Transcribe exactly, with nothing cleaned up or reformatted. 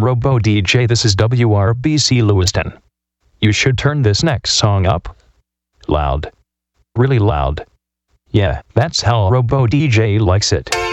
I'm Robo D J. This is W R B C Lewiston. You should turn this next song up. Loud. Really loud. Yeah, that's how Robo D J likes it.